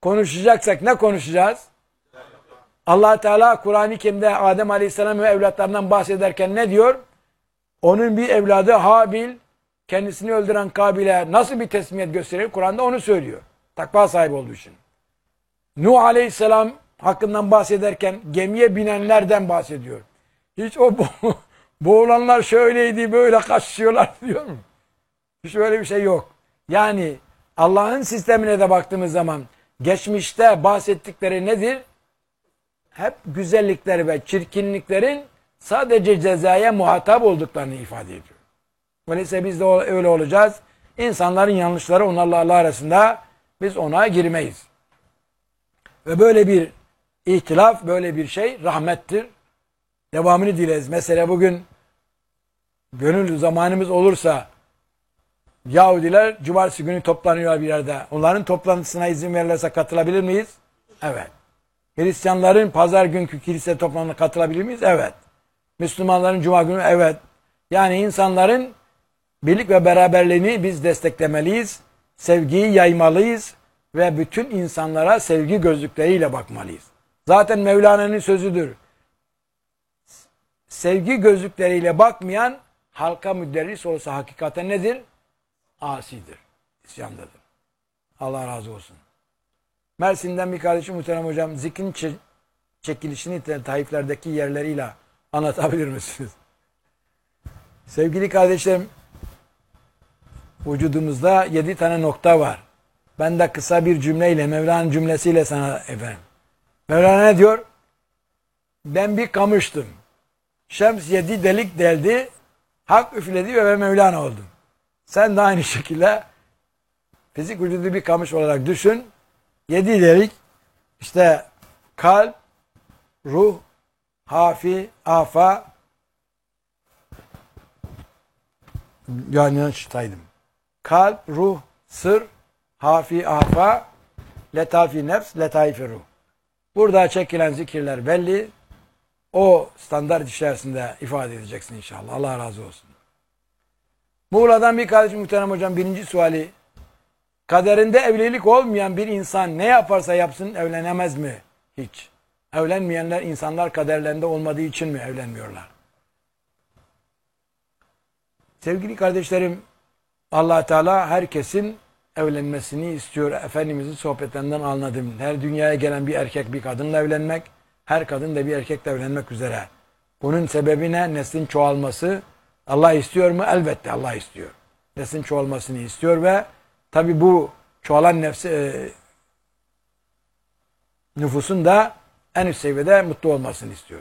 konuşacaksak ne konuşacağız? Allah Teala Kur'an-ı Kerim'de Adem Aleyhisselam ve evlatlarından bahsederken ne diyor? Onun bir evladı Habil kendisini öldüren Kabil'e nasıl bir teslimiyet gösteriyor? Kur'an'da onu söylüyor. Takva sahibi olduğu için. Nuh Aleyhisselam hakkından bahsederken gemiye binenlerden bahsediyor. Hiç o boğulanlar şöyleydi böyle kaçışıyorlar diyor mu? Hiç öyle bir şey yok. Yani Allah'ın sistemine de baktığımız zaman geçmişte bahsettikleri nedir? Hep güzellikleri ve çirkinliklerin sadece cezaya muhatap olduklarını ifade ediyor. Öyleyse biz de öyle olacağız. İnsanların yanlışları onlarla Allah arasında biz ona girmeyiz. Ve böyle bir ihtilaf, böyle bir şey rahmettir. Devamını dileriz. Mesela bugün gönül zamanımız olursa Yahudiler cumartesi günü toplanıyorlar bir yerde. Onların toplantısına izin verirlerse katılabilir miyiz? Evet. Hristiyanların pazar günkü kilise toplantısına katılabilir miyiz? Evet. Müslümanların cuma günü? Evet. Yani insanların birlik ve beraberliğini biz desteklemeliyiz. Sevgiyi yaymalıyız ve bütün insanlara sevgi gözlükleriyle bakmalıyız. Zaten Mevlana'nın sözüdür. Sevgi gözlükleriyle bakmayan halka müderris olsa hakikaten nedir? Asidir. İsyandadır. Allah razı olsun. Mersin'den bir kardeşim muhterem hocam zikrin çekilişini taiflerdeki yerleriyle anlatabilir misiniz? Sevgili kardeşlerim, vücudumuzda 7 tane nokta var. Ben de kısa bir cümleyle, Mevlana cümlesiyle sana efendim. Mevlana ne diyor? Ben bir kamıştım. Şems 7 delik deldi. Hak üfledi ve ben Mevlana oldum. Sen de aynı şekilde fizik vücudu bir kamış olarak düşün. 7 delik işte kalp, ruh, hafi, afa yanlıştaydım. Kalp, ruh, sır, hafi, afa, letafi nefs, letaifi ruh. Burada çekilen zikirler belli. O standart içerisinde ifade edeceksin inşallah. Allah razı olsun. Muğla'dan bir kardeşim muhterem hocam birinci suali. Kaderinde evlilik olmayan bir insan ne yaparsa yapsın evlenemez mi? Hiç. Evlenmeyenler insanlar kaderlerinde olmadığı için mi evlenmiyorlar? Sevgili kardeşlerim, Allah Teala herkesin evlenmesini istiyor. Efendimizin sohbetlerinden anladım. Her dünyaya gelen bir erkek bir kadınla evlenmek, her kadın da bir erkekle evlenmek üzere. Bunun sebebi ne? Neslin çoğalması. Allah istiyor mu? Elbette Allah istiyor. Neslin çoğalmasını istiyor ve tabi bu çoğalan nüfusun da en üst seviyede mutlu olmasını istiyor.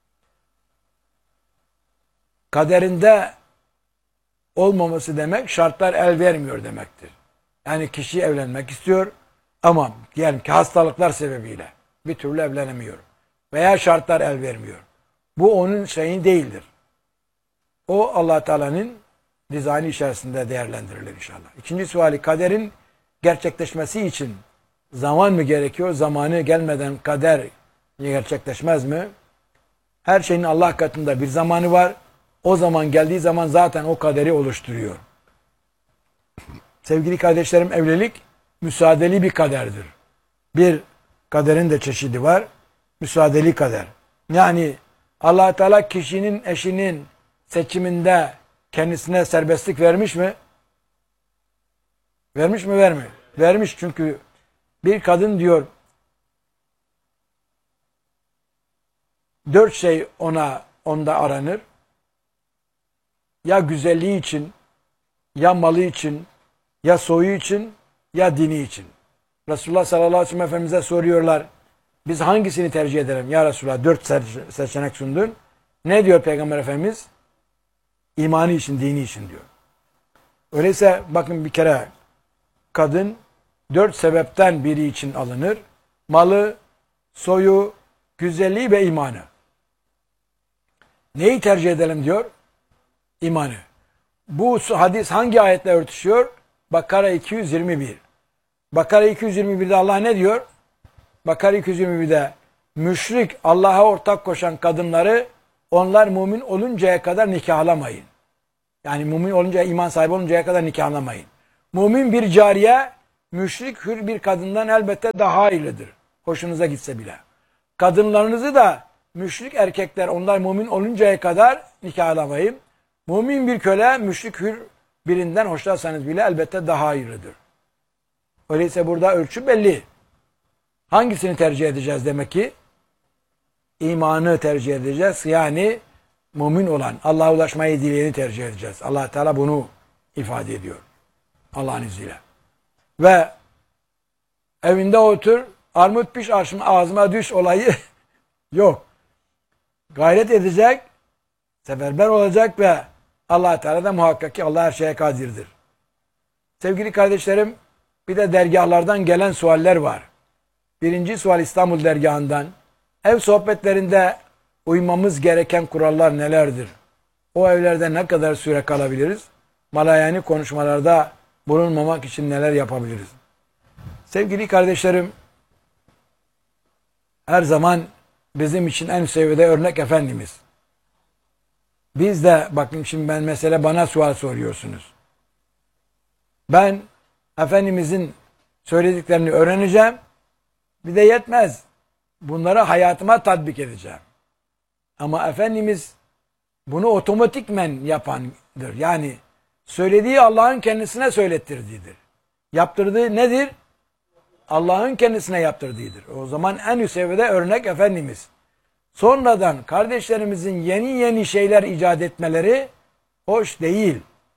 Kaderinde olmaması demek şartlar el vermiyor demektir. Yani kişi evlenmek istiyor ama diyelim ki hastalıklar sebebiyle bir türlü evlenemiyor. Veya şartlar el vermiyor. Bu onun şeyi değildir. O Allah Teala'nın dizaynı içerisinde değerlendirilir inşallah. İkinci suali, kaderin gerçekleşmesi için zaman mı gerekiyor? Zamanı gelmeden kader gerçekleşmez mi? Her şeyin Allah katında bir zamanı var. O zaman geldiği zaman zaten o kaderi oluşturuyor. Sevgili kardeşlerim, evlilik müsaadeli bir kaderdir. Bir kaderin de çeşidi var. Müsaadeli kader. Yani Allah Teala kişinin eşinin seçiminde kendisine serbestlik vermiş mi? Vermiş mi, vermiyor? Vermiş, çünkü bir kadın diyor 4 şey onda aranır. Ya güzelliği için, ya malı için, ya soyu için, ya dini için. Resulullah sallallahu aleyhi ve sellem Efendimiz'e soruyorlar. Biz hangisini tercih edelim? Ya Resulullah 4 seçenek sundun. Ne diyor Peygamber Efendimiz? İmanı için, dini için diyor. Öyleyse bakın bir kere kadın 4 sebepten biri için alınır. Malı, soyu, güzelliği ve imanı. Neyi tercih edelim diyor? İmanı. Bu hadis hangi ayetle örtüşüyor? Bakara 221. Bakara 221'de Allah ne diyor? Bakara 221'de müşrik, Allah'a ortak koşan kadınları onlar mümin oluncaya kadar nikahlamayın. Yani mümin olunca, iman sahibi oluncaya kadar nikahlamayın. Mümin bir cariye müşrik hür bir kadından elbette daha hayırlıdır. Hoşunuza gitse bile. Kadınlarınızı da müşrik erkekler onlar mümin oluncaya kadar nikahlamayın. Mümin bir köle müşrik hür birinden hoşlansanız bile elbette daha hayırlıdır. Öyleyse burada ölçü belli. Hangisini tercih edeceğiz demek ki? İmanı tercih edeceğiz. Yani mümin olan, Allah'a ulaşmayı dileyeni tercih edeceğiz. Allah Teala bunu ifade ediyor. Allah'ın izniyle. Ve evinde otur, armut piş ağzıma düş olayı yok. Gayret edecek, seferber olacak ve Allah Teala da muhakkak ki Allah her şeye kadirdir. Sevgili kardeşlerim, bir de dergahlardan gelen sualler var. Birinci sual İstanbul dergahından. Ev sohbetlerinde uymamız gereken kurallar nelerdir? O evlerde ne kadar süre kalabiliriz? Malayani konuşmalarda bulunmamak için neler yapabiliriz? Sevgili kardeşlerim, her zaman bizim için en seviyede örnek Efendimiz. Biz de, bakın şimdi ben mesela bana sual soruyorsunuz. Ben Efendimizin söylediklerini öğreneceğim. Bir de yetmez. Bunları hayatıma tatbik edeceğim. Ama Efendimiz bunu otomatikmen yapandır. Yani söylediği Allah'ın kendisine söylettirdiğidir. Yaptırdığı nedir? Allah'ın kendisine yaptırdığıdır. O zaman en üst seviyede örnek Efendimiz. Sonradan kardeşlerimizin yeni şeyler icat etmeleri hoş değil.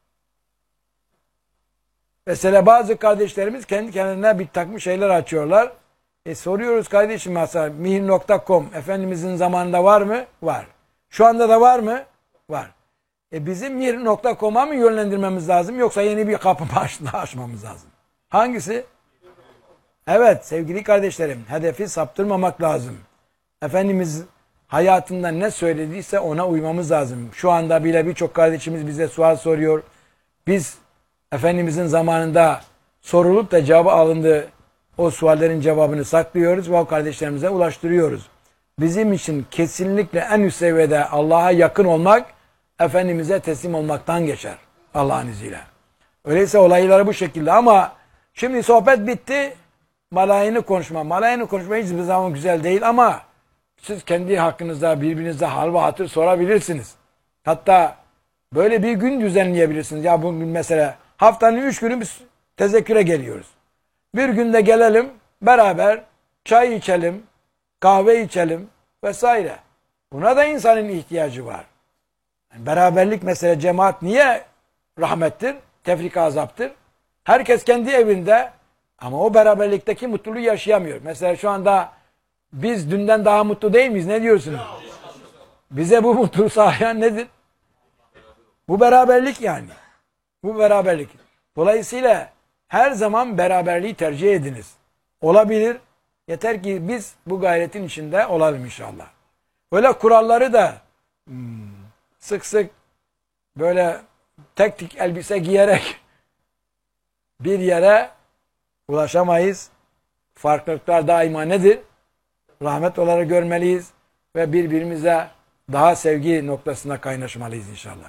Mesela bazı kardeşlerimiz kendi kendilerine bir takım şeyler açıyorlar. Soruyoruz kardeşim mesela mihir.com Efendimizin zamanında var mı? Var. Şu anda da var mı? Var. Bizim mihir.com'a mı yönlendirmemiz lazım yoksa yeni bir kapı açmamız lazım? Hangisi? Evet sevgili kardeşlerim, hedefi saptırmamak lazım. Efendimiz hayatında ne söylediyse ona uymamız lazım. Şu anda bile birçok kardeşimiz bize sual soruyor. Biz Efendimizin zamanında sorulup da cevabı alındı. O suallerin cevabını saklıyoruz ve o kardeşlerimize ulaştırıyoruz. Bizim için kesinlikle en üst seviyede Allah'a yakın olmak, Efendimiz'e teslim olmaktan geçer. Allah'ın izniyle. Öyleyse olayları bu şekilde ama şimdi sohbet bitti. Malayini konuşma. Malayini konuşma hiçbir zaman güzel değil ama siz kendi hakkınızda birbirinize hal ve hatır sorabilirsiniz. Hatta böyle bir gün düzenleyebilirsiniz. Ya bugün mesela haftanın 3 günü biz tezekküre geliyoruz. Bir günde gelelim beraber çay içelim, kahve içelim vesaire. Buna da insanın ihtiyacı var. Yani beraberlik mesela cemaat niye rahmettir? Tefrika azaptır. Herkes kendi evinde ama o beraberlikteki mutluluğu yaşayamıyor. Mesela şu anda biz dünden daha mutlu değil miyiz? Ne diyorsunuz? Bize bu mutluluğu sağlayan nedir? Bu beraberlik yani. Bu beraberlik. Dolayısıyla her zaman beraberliği tercih ediniz. Olabilir. Yeter ki biz bu gayretin içinde olalım inşallah. Böyle kuralları da sık sık böyle tek elbise giyerek bir yere ulaşamayız. Farklılıklar daima nedir? Rahmet olarak görmeliyiz ve birbirimize daha sevgi noktasına kaynaşmalıyız inşallah.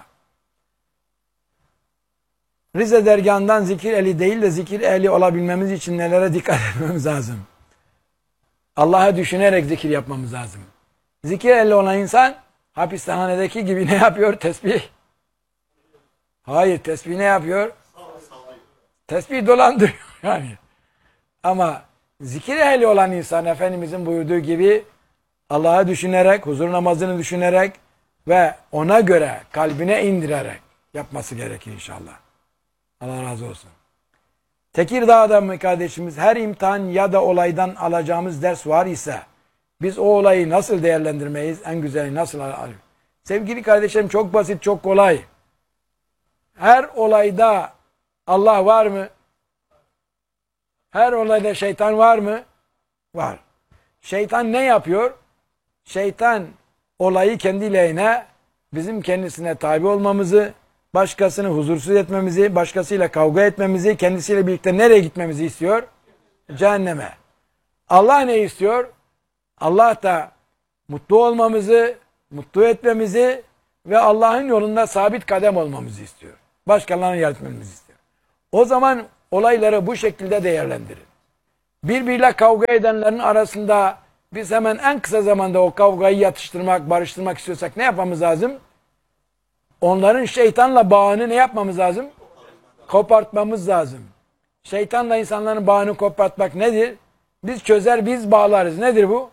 Rize dergahından zikir eli değil de zikir ehli olabilmemiz için nelere dikkat etmemiz lazım? Allah'ı düşünerek zikir yapmamız lazım. Zikir ehli olan insan hapishanedeki gibi ne yapıyor? Tesbih. Hayır, tesbih ne yapıyor? Tesbih dolandırıyor yani. Ama zikir ehli olan insan Efendimizin buyurduğu gibi Allah'ı düşünerek, huzur namazını düşünerek ve ona göre kalbine indirerek yapması gerekir inşallah. Allah razı olsun. Tekirdağ'da mı kardeşimiz her imtihan ya da olaydan alacağımız ders var ise biz o olayı nasıl değerlendirmeyiz? En güzeli nasıl alırız? Sevgili kardeşlerim çok basit, çok kolay. Her olayda Allah var mı? Her olayda şeytan var mı? Var. Şeytan ne yapıyor? Şeytan olayı kendi lehine bizim kendisine tabi olmamızı, başkasını huzursuz etmemizi, başkasıyla kavga etmemizi, kendisiyle birlikte nereye gitmemizi istiyor? Cehenneme. Allah ne istiyor? Allah da mutlu olmamızı, mutlu etmemizi ve Allah'ın yolunda sabit kadem olmamızı istiyor. Başkalarını yaratmamızı istiyor. O zaman olayları bu şekilde değerlendirin. Birbiriyle kavga edenlerin arasında biz hemen en kısa zamanda o kavgayı yatıştırmak, barıştırmak istiyorsak ne yapmamız lazım? Onların şeytanla bağını ne yapmamız lazım? Kopartmamız lazım. Şeytanla insanların bağını kopartmak nedir? Biz çözer, biz bağlarız. Nedir bu?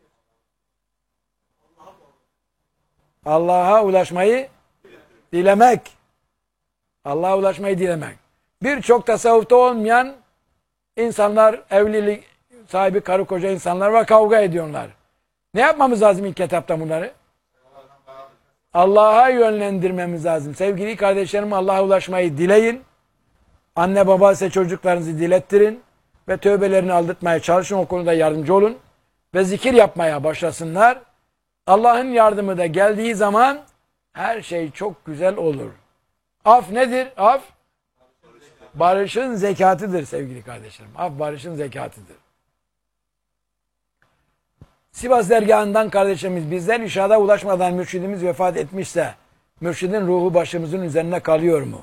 Allah'a ulaşmayı dilemek. Allah'a ulaşmayı dilemek. Birçok tasavvufta olmayan insanlar, evlilik sahibi karı koca insanlar var, kavga ediyorlar. Ne yapmamız lazım ilk etapta bunları? Allah'a yönlendirmemiz lazım. Sevgili kardeşlerim, Allah'a ulaşmayı dileyin. Anne baba ise çocuklarınızı dilettirin ve tövbelerini aldırtmaya çalışın. O konuda yardımcı olun ve zikir yapmaya başlasınlar. Allah'ın yardımı da geldiği zaman her şey çok güzel olur. Af nedir? Af barışın zekatıdır sevgili kardeşlerim. Af barışın zekatıdır. Sivas dergahından kardeşlerimiz, bizler irşada ulaşmadan mürşidimiz vefat etmişse mürşidin ruhu başımızın üzerine kalıyor mu?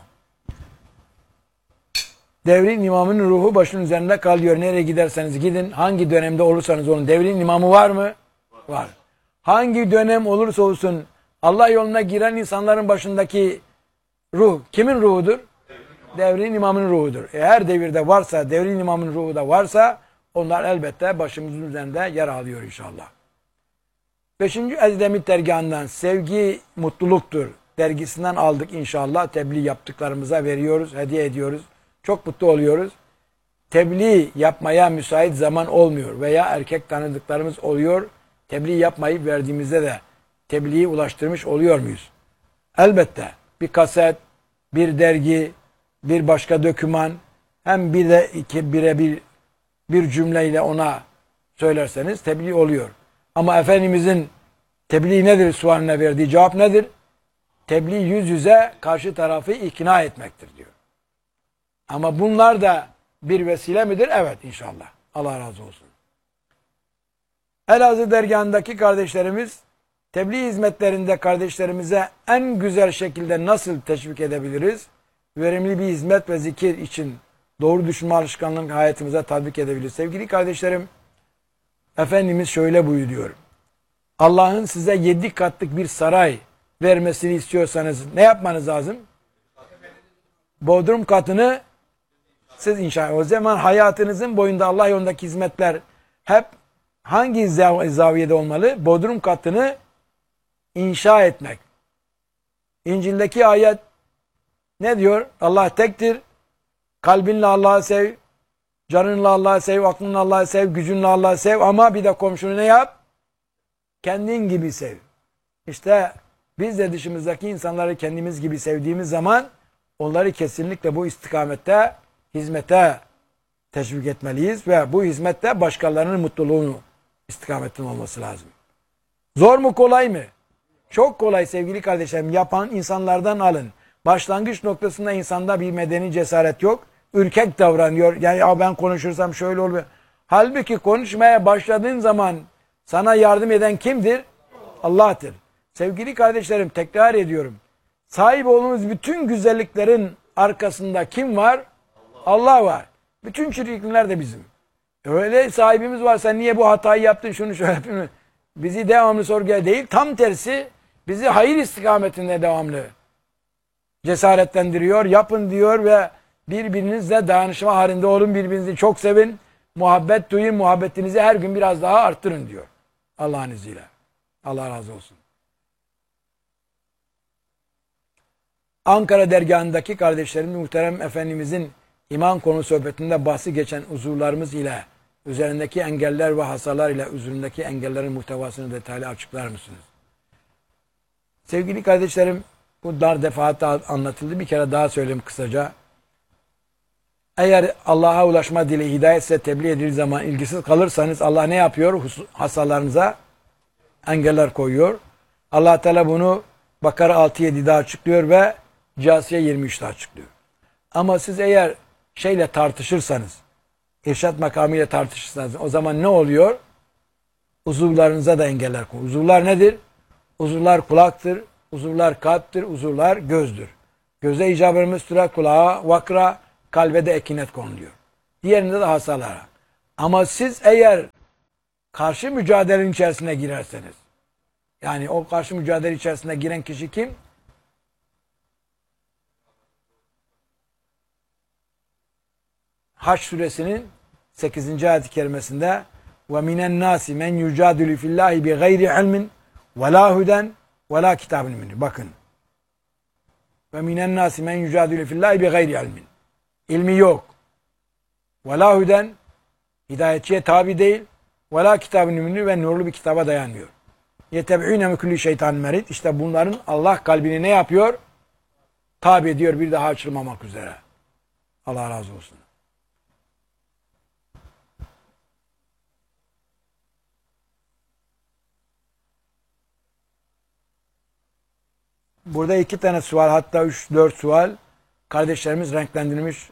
Devrin imamının ruhu başının üzerinde kalıyor. Nereye giderseniz gidin, hangi dönemde olursanız olun. Devrin imamı var mı? Var. Hangi dönem olursa olsun Allah yoluna giren insanların başındaki ruh kimin ruhudur? Devrin imamının ruhudur. Her devirde varsa, devrin imamının ruhu da varsa onlar elbette başımızın üzerinde yer alıyor inşallah. 5. Ezdemit dergahından Sevgi Mutluluktur dergisinden aldık inşallah. Tebliğ yaptıklarımıza veriyoruz, hediye ediyoruz. Çok mutlu oluyoruz. Tebliğ yapmaya müsait zaman olmuyor veya erkek tanıdıklarımız oluyor. Tebliğ yapmayıp verdiğimizde de tebliği ulaştırmış oluyor muyuz? Elbette bir kaset, bir dergi, bir başka doküman, hem bir de birebir bir cümleyle ona söylerseniz tebliğ oluyor. Ama Efendimizin tebliğ nedir sualine verdiği cevap nedir? Tebliğ yüz yüze karşı tarafı ikna etmektir diyor. Ama bunlar da bir vesile midir? Evet inşallah. Allah razı olsun. Elazığ dergahındaki kardeşlerimiz tebliğ hizmetlerinde kardeşlerimize en güzel şekilde nasıl teşvik edebiliriz? Verimli bir hizmet ve zikir için doğru düşünme alışkanlığını hayatımıza tatbik edebiliriz. Sevgili kardeşlerim, Efendimiz şöyle buyuruyor. Allah'ın size 7 katlık bir saray vermesini istiyorsanız ne yapmanız lazım? Bodrum katını siz inşa edin. O zaman hayatınızın boyunda Allah yolundaki hizmetler hep hangi zaviyede olmalı? Bodrum katını inşa etmek. İncil'deki ayet ne diyor? Allah tektir. Kalbinle Allah'ı sev, canınla Allah'ı sev, aklınla Allah'ı sev, gücünle Allah'ı sev ama bir de komşunu ne yap? Kendin gibi sev. İşte biz de dışımızdaki insanları kendimiz gibi sevdiğimiz zaman onları kesinlikle bu istikamette hizmete teşvik etmeliyiz ve bu hizmette başkalarının mutluluğunu istikametin olması lazım. Zor mu kolay mı? Çok kolay sevgili kardeşlerim. Yapan insanlardan alın. Başlangıç noktasında insanda bir medeni cesaret yok. Ürkek davranıyor. Yani ya ben konuşursam şöyle oluyor. Halbuki konuşmaya başladığın zaman sana yardım eden kimdir? Allah'tır. Sevgili kardeşlerim tekrar ediyorum. Sahip olduğumuz bütün güzelliklerin arkasında kim var? Allah var. Bütün çirkinlikler de bizim. Öyle sahibimiz varsa niye bu hatayı yaptın şunu şöyle yapayım. Bizi devamlı sorguya değil tam tersi bizi hayır istikametinde devamlı cesaretlendiriyor. Yapın diyor ve birbirinizle dayanışma halinde olun. Birbirinizi çok sevin. Muhabbet duyun. Muhabbetinizi her gün biraz daha arttırın diyor. Allah'ın izniyle. Allah razı olsun. Ankara dergahındaki kardeşlerim muhterem Efendimizin iman konu sohbetinde bahsi geçen uzuvlarımız ile üzerindeki engeller ve hasarlar ile üzerindeki engellerin muhtevasını detaylı açıklar mısınız? Sevgili kardeşlerim bu dar defaatle anlatıldı. Bir kere daha söyleyeyim kısaca. Eğer Allah'a ulaşma dili hidayet size tebliğ edildiği zaman ilgisiz kalırsanız Allah ne yapıyor? Hasarlarınıza engeller koyuyor. Allah Teala bunu Bakara 6-7'de açıklıyor ve Câsiye 23'te açıklıyor. Ama siz eğer şeyle tartışırsanız, irşat makamıyla tartışırsanız o zaman ne oluyor? Uzuvlarınıza da engeller koyuyor. Uzuvlar nedir? Uzuvlar kulaktır, uzuvlar kalptir, uzuvlar gözdür. Göze icabı müstüra, kulağa vakra, kalbe de ekinet konuluyor. Diğerinde de hasalara. Ama siz eğer karşı mücadelenin içerisine girerseniz, yani o karşı mücadele içerisine giren kişi kim? Haç suresinin 8. ayet-i kerimesinde وَمِنَ النَّاسِ مَنْ يُجَادِلُ فِي اللّٰهِ بِغَيْرِ عِلْمٍ وَلَا هُدًى وَلَا كِتَابٍ مُنِيرٍ. Bakın. وَمِنَ النَّاسِ مَنْ يُجَادِلُ فِي اللّٰهِ بِغَيْرِ عِلْمٍ. İlmi yok. وَلَا هُدًى, hidayetçiye tabi değil. وَلَا كِتَابٍ مُنِيرٍ, ve nurlu bir kitaba dayanmıyor. يَتَبْعُونَ مِكُلِّ şeytan merid. İşte bunların Allah kalbini ne yapıyor? Tabi ediyor, bir daha açılmamak üzere. Allah razı olsun. Burada 2 tane sual, hatta 3-4 sual kardeşlerimiz renklendirmiş.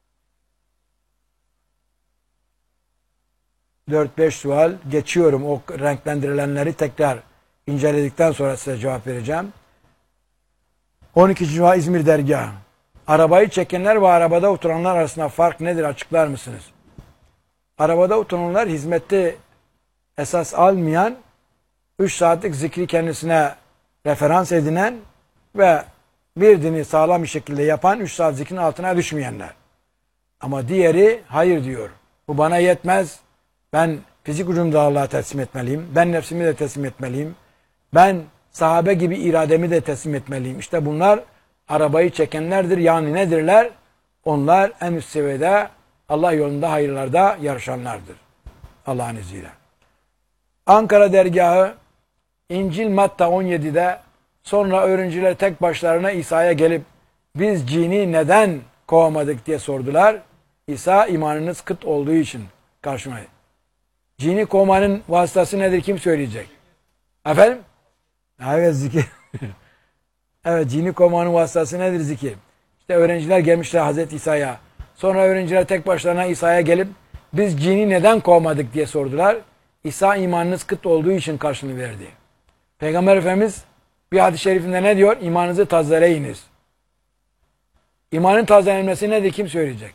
4-5 sual geçiyorum. O renklendirilenleri tekrar inceledikten sonra size cevap vereceğim. 12. sual İzmir dergahı. Arabayı çekenler ve arabada oturanlar arasında fark nedir? Açıklar mısınız? Arabada oturanlar hizmette esas almayan, 3 saatlik zikri kendisine referans edinen ve bir dini sağlam bir şekilde yapan, 3 saat zikrin altına düşmeyenler. Ama diğeri hayır diyor. Bu bana yetmez. Ben fizik ucumu da Allah'a teslim etmeliyim. Ben nefsimi de teslim etmeliyim. Ben sahabe gibi irademi de teslim etmeliyim. İşte bunlar arabayı çekenlerdir. Yani nedirler? Onlar en üst seviyede Allah yolunda hayırlarda yarışanlardır. Allah'ın izniyle. Ankara dergahı İncil Matta 17'de sonra öğrenciler tek başlarına İsa'ya gelip biz cini neden kovamadık diye sordular. İsa imanınız kıt olduğu için karşıma. Cini kovmanın vasıtası nedir? Kim söyleyecek? Efendim? Evet, zikir. Evet, cini kovmanın vasıtası nedir? Zikir. İşte öğrenciler gelmişler Hazreti İsa'ya. Sonra öğrenciler tek başlarına İsa'ya gelip biz cini neden kovmadık diye sordular. İsa imanınız kıt olduğu için karşılığını verdi. Peygamber Efendimiz bir hadis-i şerifinde ne diyor? İmanınızı tazeleyiniz. İmanın tazelenmesi nedir? Kim söyleyecek?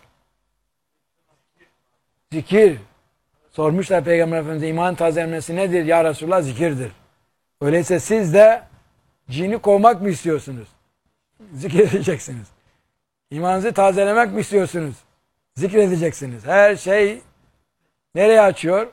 Zikir. Sormuşlar Peygamber Efendimiz'e, imanın tazelenmesi nedir? Ya Resulullah, zikirdir. Öyleyse siz de cini kovmak mı istiyorsunuz? Zikredeceksiniz. İmanınızı tazelemek mi istiyorsunuz? Zikredeceksiniz. Her şey nereye açıyor?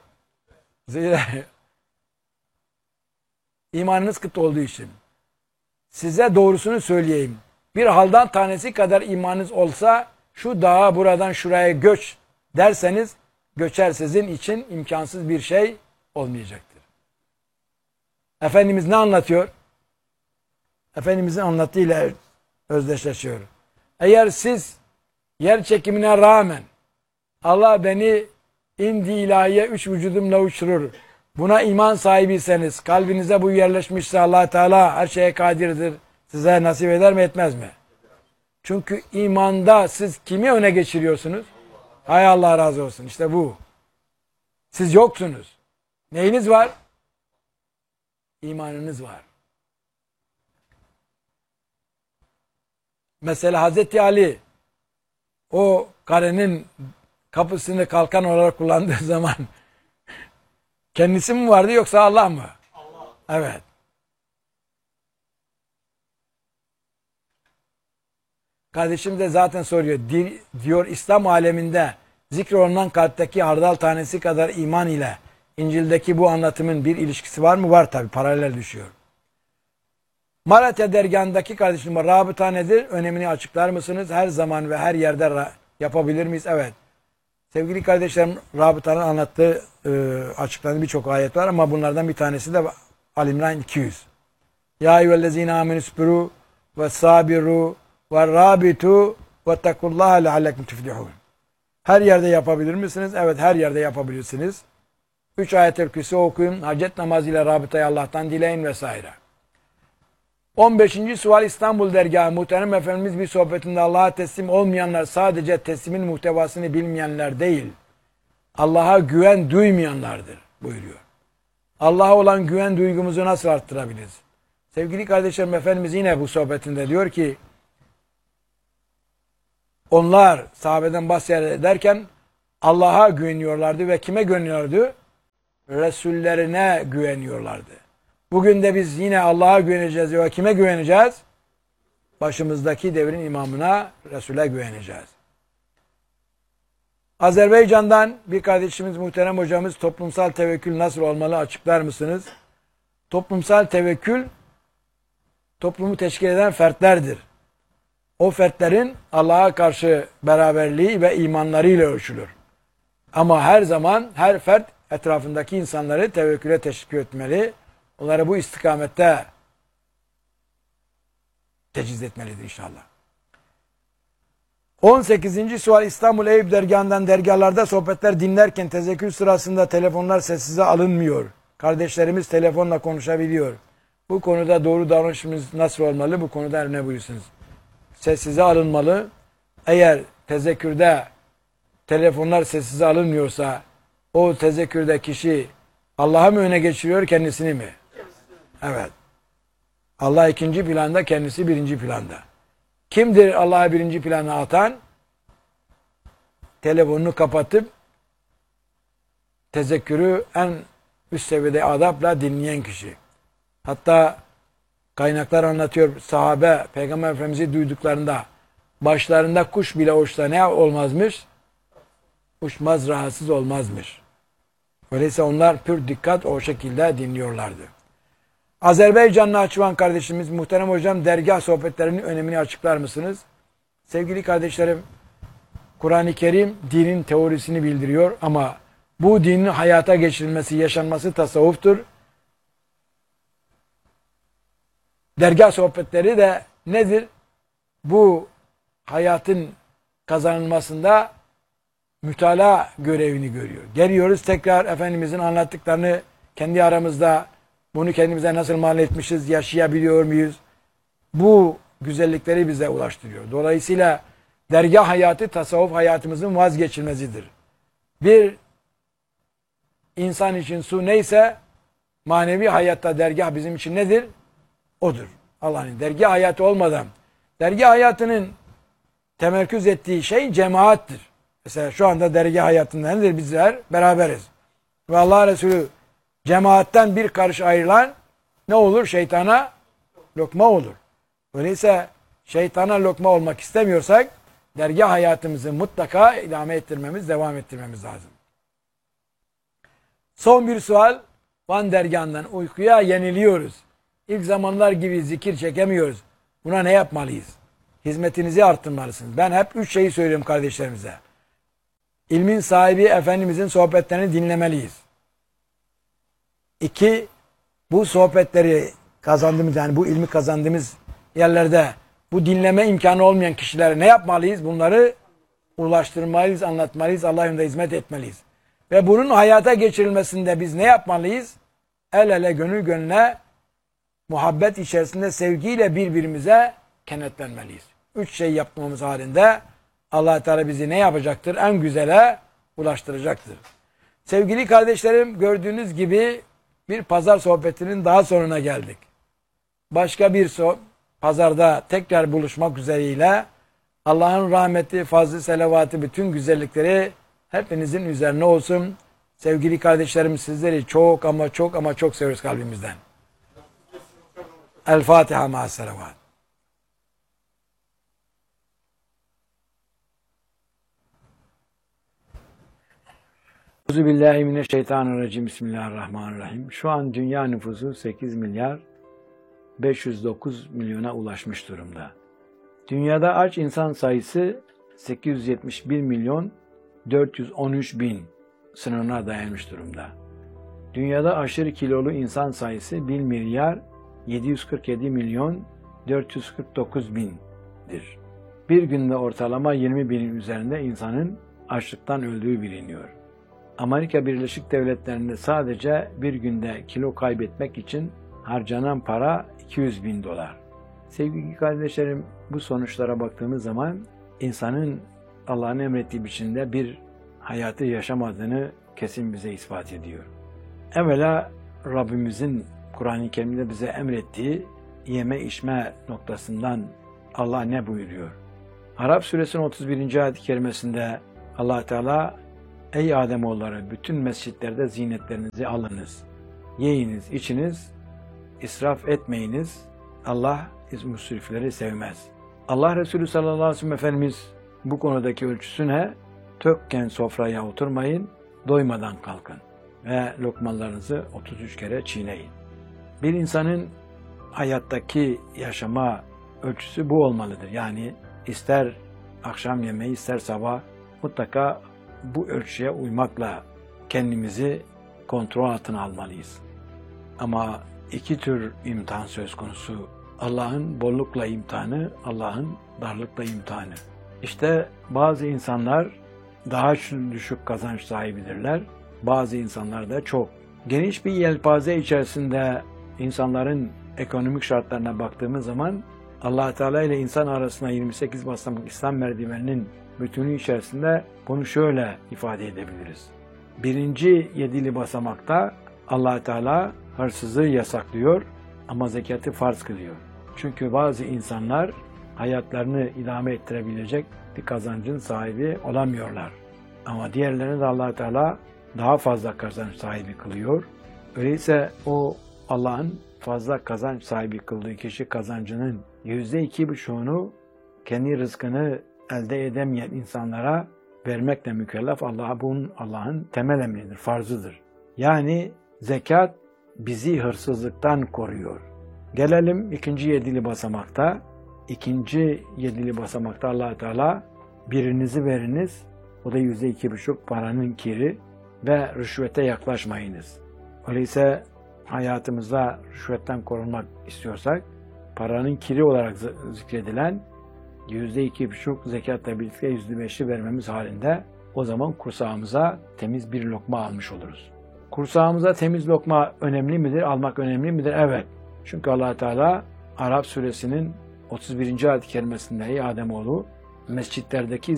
İmanınız kıt olduğu için. Size doğrusunu söyleyeyim. Bir haldan tanesi kadar imanınız olsa şu dağa buradan şuraya göç derseniz göçer, sizin için imkansız bir şey olmayacaktır. Efendimiz ne anlatıyor? Efendimizin anlattığıyla özdeşleşiyor. Eğer siz yer çekimine rağmen Allah beni indi ilahiye 3 vücudumla uçurur, buna iman sahibiyseniz, kalbinize bu yerleşmişse Allah Teala her şeye kadirdir, size nasip eder mi etmez mi? Çünkü imanda siz kimi öne geçiriyorsunuz? Hay Allah razı olsun. İşte bu. Siz yoksunuz. Neyiniz var? İmanınız var. Mesela Hazreti Ali o karenin kapısını kalkan olarak kullandığı zaman kendisi mi vardı yoksa Allah mı? Allah. Evet. Kardeşim de zaten soruyor. Diyor İslam aleminde zikrolunan kalpteki hardal tanesi kadar iman ile İncil'deki bu anlatımın bir ilişkisi var mı? Var tabi. Paralel düşüyor. Malatya dergahındaki kardeşim rabıta nedir? Önemini açıklar mısınız? Her zaman ve her yerde yapabilir miyiz? Evet. Sevgili kardeşlerim, rabıtanın anlattığı açıkladığı birçok ayet var ama bunlardan bir tanesi de Ali İmran 200. Ya eyyühellezine amenüsbiru ve sabiru ve rabitu ve tekullaha leallekum tuflihun. Her yerde yapabilir misiniz? Evet, her yerde yapabilirsiniz. 3 ayet-el kürsi okuyun, hacet namazıyla rabıtayı Allah'tan dileyin vesaire. 15. sual İstanbul dergahı. Muhterem Efendimiz bir sohbetinde Allah'a teslim olmayanlar sadece teslimin muhtevasını bilmeyenler değil, Allah'a güven duymayanlardır buyuruyor. Allah'a olan güven duygumuzu nasıl arttırabiliriz? Sevgili kardeşlerim, Efendimiz yine bu sohbetinde diyor ki Onlar sahabeden bahsederken Allah'a güveniyorlardı ve kime güveniyorlardı? Resullerine güveniyorlardı. Bugün de biz yine Allah'a güveneceğiz ve kime güveneceğiz? Başımızdaki devrin imamına, Resul'e güveneceğiz. Azerbaycan'dan bir kardeşimiz, muhterem hocamız, toplumsal tevekkül nasıl olmalı açıklar mısınız? Toplumsal tevekkül, toplumu teşkil eden fertlerdir. O fertlerin Allah'a karşı beraberliği ve imanlarıyla ölçülür. Ama her zaman her fert etrafındaki insanları tevekküle teşvik etmeli. Onları bu istikamette teciz etmelidir inşallah. 18. sual, İstanbul Eyüp dergahından dergahlarda sohbetler dinlerken tezekkür sırasında telefonlar sessize alınmıyor. Kardeşlerimiz telefonla konuşabiliyor. Bu konuda doğru davranışımız nasıl olmalı? Bu konuda ne buyursunuz? Sessize alınmalı. Eğer tezekkürde telefonlar sessize alınmıyorsa o tezekkürde kişi Allah'ı mı öne geçiriyor, kendisini mi? Evet. Allah ikinci planda, kendisi birinci planda. Kimdir Allah'ı birinci plana atan? Telefonunu kapatıp tezekkürü en üst seviyede adapla dinleyen kişi. Hatta kaynaklar anlatıyor, sahabe Peygamber Efendimiz'i duyduklarında başlarında kuş bile uçsa ne olmazmış? Uçmaz, rahatsız olmazmış. Öyleyse onlar pür dikkat o şekilde dinliyorlardı. Azerbaycanlı Açıvan kardeşimiz, muhterem hocam, dergah sohbetlerinin önemini açıklar mısınız? Sevgili kardeşlerim, Kur'an-ı Kerim dinin teorisini bildiriyor ama bu dinin hayata geçirilmesi, yaşanması tasavvuftur. Dergah sohbetleri de nedir? Bu hayatın kazanılmasında mütalaa görevini görüyor. Geliyoruz tekrar Efendimizin anlattıklarını kendi aramızda, bunu kendimize nasıl mal etmişiz, yaşayabiliyor muyuz? Bu güzellikleri bize ulaştırıyor. Dolayısıyla dergah hayatı tasavvuf hayatımızın vazgeçilmezidir. Bir insan için su neyse manevi hayatta dergah bizim için nedir? Odur. Allah'ın dergah hayatı olmadan, dergah hayatının temerküz ettiği şey cemaattir. Mesela şu anda dergah hayatında nedir? Bizler beraberiz. Ve Allah Resulü cemaatten bir karış ayrılan ne olur? Şeytana lokma olur. Öyleyse şeytana lokma olmak istemiyorsak dergah hayatımızı mutlaka idame ettirmemiz, devam ettirmemiz lazım. Son bir sual. Van dergahından uykuya yeniliyoruz. İlk zamanlar gibi zikir çekemiyoruz. Buna ne yapmalıyız? Hizmetinizi arttırmalısınız. Ben hep 3 şeyi söylüyorum kardeşlerimize. İlmin sahibi Efendimizin sohbetlerini dinlemeliyiz. 2, bu sohbetleri kazandığımız, yani bu ilmi kazandığımız yerlerde bu dinleme imkanı olmayan kişilere ne yapmalıyız? Bunları ulaştırmalıyız, anlatmalıyız, Allah yolunda hizmet etmeliyiz. Ve bunun hayata geçirilmesinde biz ne yapmalıyız? El ele, gönül gönüle, muhabbet içerisinde sevgiyle birbirimize kenetlenmeliyiz. 3 şey yapmamız halinde Allah Teala bizi ne yapacaktır? En güzele ulaştıracaktır. Sevgili kardeşlerim, gördüğünüz gibi bir pazar sohbetinin daha sonuna geldik. Başka bir pazarda tekrar buluşmak üzereyle Allah'ın rahmeti, fazlı, selavatı, bütün güzellikleri hepinizin üzerine olsun. Sevgili kardeşlerim, sizleri çok ama çok ama çok seviyoruz kalbimizden. El Fatiha ma'as selavat. Euzubillahimineşşeytanirracim. Bismillahirrahmanirrahim. Şu an dünya nüfusu 8 milyar 509 milyona ulaşmış durumda. Dünyada aç insan sayısı 871 milyon 413 bin sınırına dayanmış durumda. Dünyada aşırı kilolu insan sayısı 1 milyar 747 milyon 449 bindir. Bir günde ortalama 20 binin üzerinde insanın açlıktan öldüğü biliniyor. Amerika Birleşik Devletleri'nde sadece bir günde kilo kaybetmek için harcanan para 200 bin dolar. Sevgili kardeşlerim, bu sonuçlara baktığımız zaman insanın Allah'ın emrettiği biçimde bir hayatı yaşamadığını kesin bize ispat ediyor. Evvela Rabbimizin Kur'an-ı Kerim'de bize emrettiği yeme içme noktasından Allah ne buyuruyor? Arap suresinin 31. ayet-i kerimesinde Allah Teala ey Ademoğulları bütün mescitlerde zinetlerinizi alınız. Yiyiniz, içiniz, israf etmeyiniz. Allah müsrifleri sevmez. Allah Resulü sallallahu aleyhi ve sellem Efendimiz bu konudaki ölçüsü ne? Tökken sofraya oturmayın, doymadan kalkın ve lokmalarınızı 33 kere çiğneyin. Bir insanın hayattaki yaşama ölçüsü bu olmalıdır. Yani ister akşam yemeği ister sabah mutlaka bu ölçüye uymakla kendimizi kontrol altına almalıyız. Ama iki tür imtihan söz konusu. Allah'ın bollukla imtihanı, Allah'ın darlıkla imtihanı. İşte bazı insanlar daha düşük kazanç sahibidirler. Bazı insanlar da çok. Geniş bir yelpaze içerisinde insanların ekonomik şartlarına baktığımız zaman Allah Teala ile insan arasında 28 basamak İslam merdiveninin bütünü içerisinde bunu şöyle ifade edebiliriz. Birinci yedili basamakta Allah Teala hırsızlığı yasaklıyor ama zekatı farz kılıyor. Çünkü bazı insanlar hayatlarını idame ettirebilecek bir kazancın sahibi olamıyorlar. Ama diğerlerini de Allah Teala daha fazla kazanç sahibi kılıyor. Öyleyse o Allah'ın fazla kazanç sahibi kıldığı kişi kazancının %2,5'unu kendi rızkını elde edemeyen insanlara vermekle mükellef. Allah'ın temel emridir, farzıdır. Yani zekat bizi hırsızlıktan koruyor. Gelelim ikinci yedili basamakta. İkinci yedili basamakta Allah Teala birinizi veriniz, o da %2,5 paranın kiri ve rüşvete yaklaşmayınız. Öyleyse hayatımızda rüşvetten korunmak istiyorsak paranın kiri olarak zikredilen %2,5 zekatla birlikte %5'i vermemiz halinde o zaman kursağımıza temiz bir lokma almış oluruz. Kursağımıza temiz lokma önemli midir? Almak önemli midir? Evet. Çünkü Allah Teala Arap suresinin 31. ayet-i kerimesinde ey Ademoğlu mescitlerdeki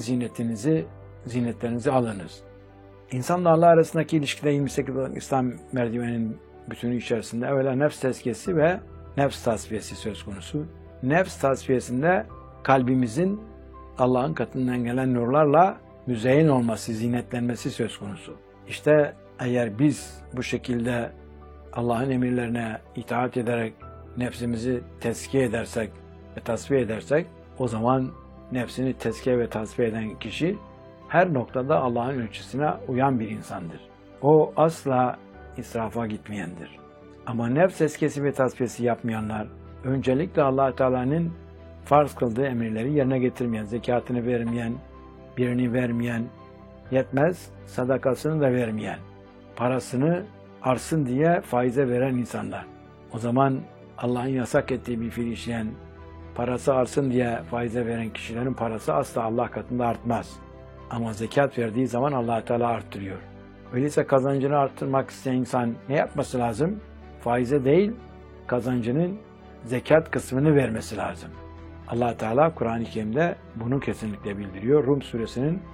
zinetlerinizi alınız. İnsanla Allah arasındaki ilişkide 28 İslam merdiveninin bütünü içerisinde evvela nefs tezkiyesi ve nefs tasfiyesi söz konusu. Nefs tasfiyesinde kalbimizin Allah'ın katından gelen nurlarla müzeyyen olması, zinetlenmesi söz konusu. İşte eğer biz bu şekilde Allah'ın emirlerine itaat ederek nefsimizi tezkiye edersek ve tasfiye edersek o zaman nefsini tezkiye ve tasfiye eden kişi her noktada Allah'ın ölçüsüne uyan bir insandır. O asla israfa gitmeyendir. Ama nefs tezkiyesi ve tasfiyesi yapmayanlar öncelikle Allah Teala'nın farz kıldığı emirleri yerine getirmeyen, zekatını vermeyen, birini vermeyen, yetmez sadakasını da vermeyen, parasını artsın diye faize veren insanlar. O zaman Allah'ın yasak ettiği bir fiil işleyen, parası artsın diye faize veren kişilerin parası asla Allah katında artmaz. Ama zekat verdiği zaman Allah Teala arttırıyor. Öyleyse kazancını arttırmak isteyen insan ne yapması lazım? Faize değil, kazancının zekat kısmını vermesi lazım. Allah Teala Kur'an-ı Kerim'de bunu kesinlikle bildiriyor. Rum suresinin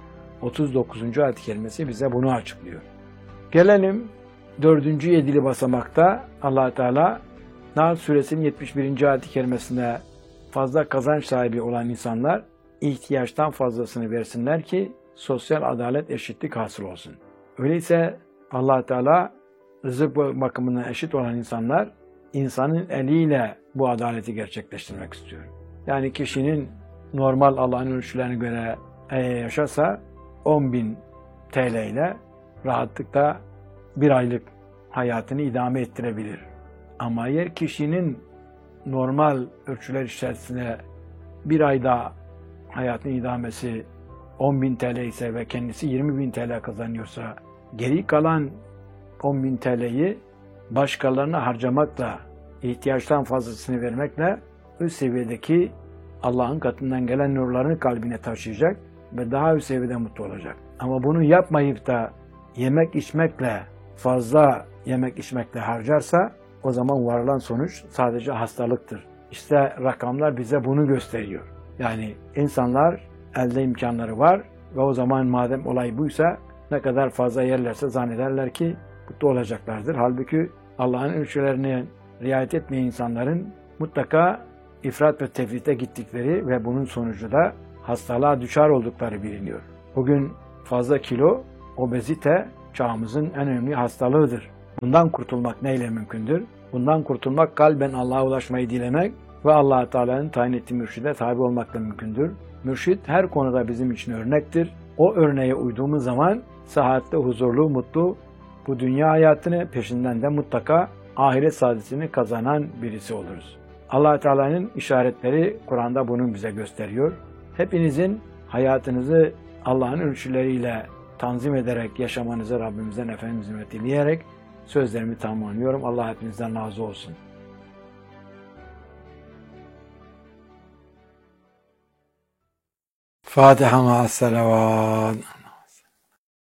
39. ayet-i kerimesi bize bunu açıklıyor. Gelelim 4. yedili basamakta Allah Teala Nahl suresinin 71. ayet-i kerimesinde fazla kazanç sahibi olan insanlar ihtiyaçtan fazlasını versinler ki sosyal adalet, eşitlik hasıl olsun. Öyleyse Allah Teala rızık bakımından eşit olan insanlar insanın eliyle bu adaleti gerçekleştirmek istiyor. Yani kişinin normal Allah'ın ölçülerine göre yaşasa 10.000 TL ile rahatlıkla bir aylık hayatını idame ettirebilir. Ama eğer kişinin normal ölçüler içerisinde bir ayda hayatın idamesi 10.000 TL ise ve kendisi 20.000 TL kazanıyorsa geri kalan 10.000 TL'yi başkalarına harcamakla, ihtiyaçtan fazlasını vermekle üst seviyedeki Allah'ın katından gelen nurlarını kalbine taşıyacak ve daha üst seviyede mutlu olacak. Ama bunu yapmayıp da yemek içmekle, fazla yemek içmekle harcarsa o zaman varılan sonuç sadece hastalıktır. İşte rakamlar bize bunu gösteriyor. Yani insanlar elde imkanları var ve o zaman madem olay buysa ne kadar fazla yerlerse zannederler ki mutlu olacaklardır. Halbuki Allah'ın ölçülerine riayet etmeyen insanların mutlaka ifrat ve tefrite gittikleri ve bunun sonucu da hastalığa düşer oldukları biliniyor. Bugün fazla kilo, obezite çağımızın en önemli hastalığıdır. Bundan kurtulmak neyle mümkündür? Bundan kurtulmak kalben Allah'a ulaşmayı dilemek ve Allah Teala'nın tayin ettiği mürşide tabi olmakla mümkündür. Mürşid her konuda bizim için örnektir. O örneğe uyduğumuz zaman sıhhatli, huzurlu, mutlu bu dünya hayatını peşinden de mutlaka ahiret saadetini kazanan birisi oluruz. Allah Teala'nın işaretleri Kur'an'da bunu bize gösteriyor. Hepinizin hayatınızı Allah'ın ölçüleriyle tanzim ederek yaşamanızı Rabbimizden Efendimiz'den dileyerek sözlerimi tamamlıyorum. Allah hepinizden razı olsun. Fatiha ma'as salavat.